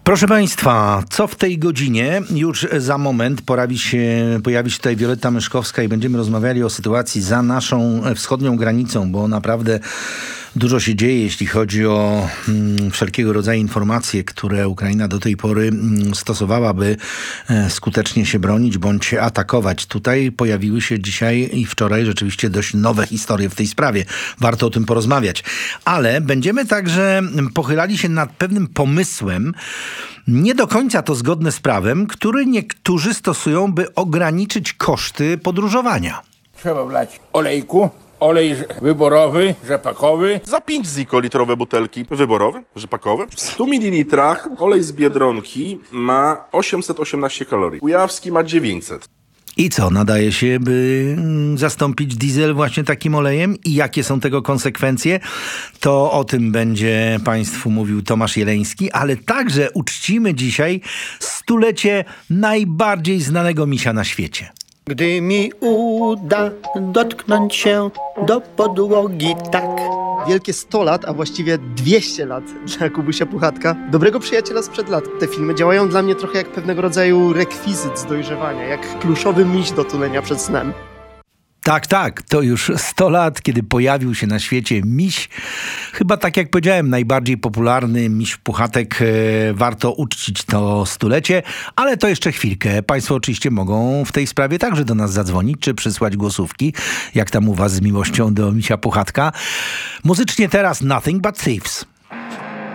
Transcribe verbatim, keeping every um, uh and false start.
Proszę Państwa, co w tej godzinie? Już za moment pojawi się, pojawi się tutaj Wioletta Myszkowska i będziemy rozmawiali o sytuacji za naszą wschodnią granicą, bo naprawdę dużo się dzieje, jeśli chodzi o mm, wszelkiego rodzaju informacje, które Ukraina do tej pory mm, stosowała, by e, skutecznie się bronić bądź atakować. Tutaj pojawiły się dzisiaj i wczoraj rzeczywiście dość nowe historie w tej sprawie. Warto o tym porozmawiać. Ale będziemy także pochylali się nad pewnym pomysłem, nie do końca to zgodne z prawem, który niektórzy stosują, by ograniczyć koszty podróżowania. Trzeba wlać olejku. Olej wyborowy, rzepakowy. Za pięć ziko litrowe butelki wyborowe, rzepakowe. W stu mililitrach olej z Biedronki ma osiemset osiemnaście kalorii. Kujawski ma dziewięćset. I co, nadaje się, by zastąpić diesel właśnie takim olejem? I jakie są tego konsekwencje? To o tym będzie Państwu mówił Tomasz Jeleński, ale także uczcimy dzisiaj stulecie najbardziej znanego misia na świecie. Gdy mi uda dotknąć się do podłogi, tak. Wielkie sto lat, a właściwie dwieście lat dla Kubusia Puchatka. Dobrego przyjaciela sprzed lat. Te filmy działają dla mnie trochę jak pewnego rodzaju rekwizyt z dojrzewania, jak pluszowy miś do tulenia przed snem. Tak, tak, to już sto lat, kiedy pojawił się na świecie miś. Chyba tak jak powiedziałem, najbardziej popularny miś Puchatek. E, warto uczcić to stulecie, ale to jeszcze chwilkę. Państwo oczywiście mogą w tej sprawie także do nas zadzwonić, czy przysłać głosówki, jak tam u was z miłością do misia Puchatka. Muzycznie teraz Nothing But Thieves.